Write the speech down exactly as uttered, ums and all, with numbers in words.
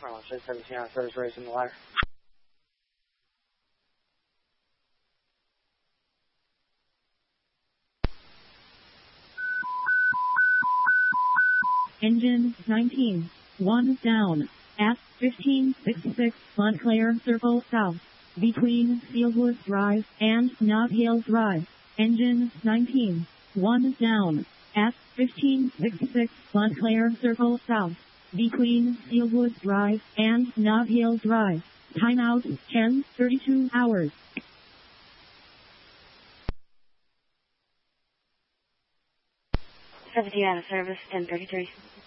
Well, six seventeen on service raising the ladder. Engine nineteen, one down, at fifteen sixty-six Montclair Circle South, between Fieldwood Drive and Nob Hill Drive. Engine nineteen, one down, at fifteen sixty-six Montclair Circle South, between Fieldwood Drive and Nob Hill Drive. Timeout ten thirty-two hours. seventeen out of service, ten thirty-three.